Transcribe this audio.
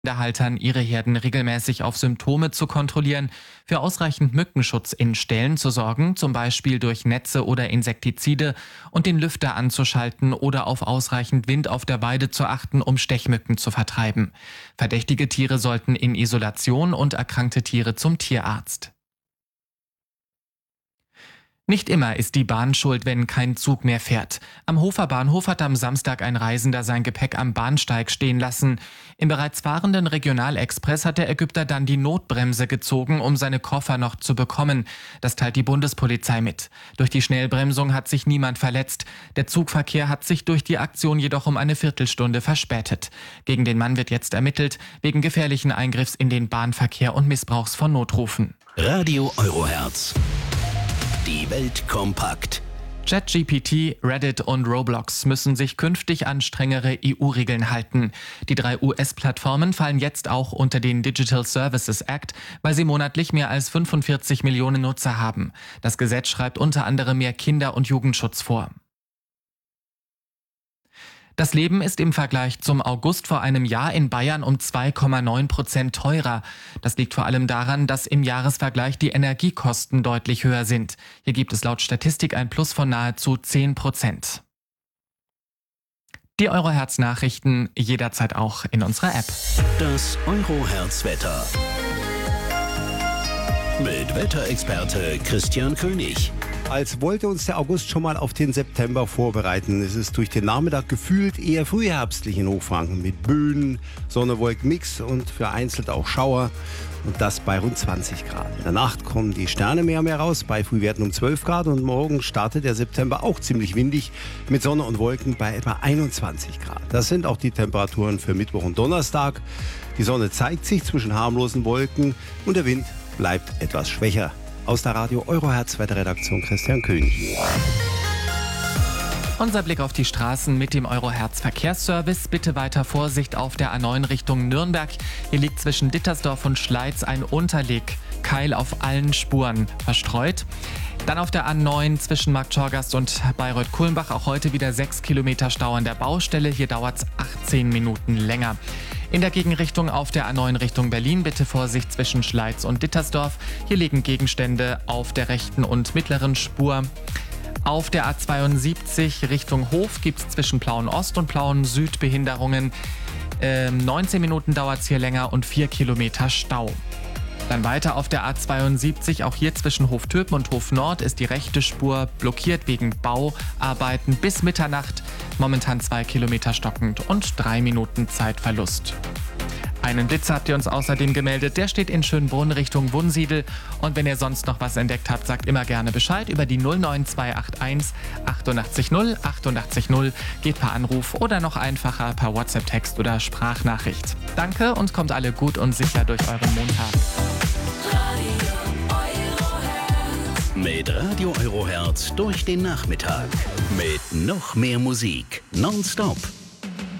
Haltern ihre Herden regelmäßig auf Symptome zu kontrollieren, für ausreichend Mückenschutz in Ställen zu sorgen, zum Beispiel durch Netze oder Insektizide, und den Lüfter anzuschalten oder auf ausreichend Wind auf der Weide zu achten, um Stechmücken zu vertreiben. Verdächtige Tiere sollten in Isolation und erkrankte Tiere zum Tierarzt. Nicht immer ist die Bahn schuld, wenn kein Zug mehr fährt. Am Hofer Bahnhof hat am Samstag ein Reisender sein Gepäck am Bahnsteig stehen lassen. Im bereits fahrenden Regionalexpress hat der Ägypter dann die Notbremse gezogen, um seine Koffer noch zu bekommen. Das teilt die Bundespolizei mit. Durch die Schnellbremsung hat sich niemand verletzt. Der Zugverkehr hat sich durch die Aktion jedoch um eine Viertelstunde verspätet. Gegen den Mann wird jetzt ermittelt, wegen gefährlichen Eingriffs in den Bahnverkehr und Missbrauchs von Notrufen. Radio Eurohertz. Die Welt kompakt. ChatGPT, Reddit und Roblox müssen sich künftig an strengere EU-Regeln halten. Die 3 US-Plattformen fallen jetzt auch unter den Digital Services Act, weil sie monatlich mehr als 45 Millionen Nutzer haben. Das Gesetz schreibt unter anderem mehr Kinder- und Jugendschutz vor. Das Leben ist im Vergleich zum August vor einem Jahr in Bayern um 2,9% teurer. Das liegt vor allem daran, dass im Jahresvergleich die Energiekosten deutlich höher sind. Hier gibt es laut Statistik ein Plus von nahezu 10%. Die Eurohertz-Nachrichten jederzeit auch in unserer App. Das Eurohertz-Wetter. Mit Wetterexperte Christian König. Als wollte uns der August schon mal auf den September vorbereiten. Es ist durch den Nachmittag gefühlt eher frühherbstlich in Hochfranken mit Böen, Sonne-Wolken-Mix und vereinzelt auch Schauer. Und das bei rund 20 Grad. In der Nacht kommen die Sterne mehr und mehr raus, bei Frühwerten um 12 Grad. Und morgen startet der September auch ziemlich windig mit Sonne und Wolken bei etwa 21 Grad. Das sind auch die Temperaturen für Mittwoch und Donnerstag. Die Sonne zeigt sich zwischen harmlosen Wolken und der Wind bleibt etwas schwächer. Aus der Radio Eurohertz Wetterredaktion Christian König. Unser Blick auf die Straßen mit dem Eurohertz Verkehrsservice. Bitte weiter Vorsicht auf der A9 Richtung Nürnberg. Hier liegt zwischen Dittersdorf und Schleiz ein Unterlegkeil auf allen Spuren verstreut. Dann auf der A9 zwischen Marktschorgast und Bayreuth-Kulmbach auch heute wieder 6 Kilometer Stau an der Baustelle. Hier dauert es 18 Minuten länger. In der Gegenrichtung auf der A9 Richtung Berlin bitte Vorsicht zwischen Schleiz und Dittersdorf. Hier liegen Gegenstände auf der rechten und mittleren Spur. Auf der A72 Richtung Hof gibt es zwischen Plauen Ost und Plauen Süd Behinderungen. 19 Minuten dauert es hier länger und 4 Kilometer Stau. Dann weiter auf der A72, auch hier zwischen Hoftürpen und Hof Nord ist die rechte Spur blockiert wegen Bauarbeiten bis Mitternacht. Momentan 2 Kilometer stockend und 3 Minuten Zeitverlust. Einen Blitzer habt ihr uns außerdem gemeldet, der steht in Schönbrunn Richtung Wunsiedel. Und wenn ihr sonst noch was entdeckt habt, sagt immer gerne Bescheid über die 09281 88 0 88 0. Geht per Anruf oder noch einfacher per WhatsApp-Text oder Sprachnachricht. Danke und kommt alle gut und sicher durch euren Montag. Mit Radio Eurohertz durch den Nachmittag. Mit noch mehr Musik. Nonstop.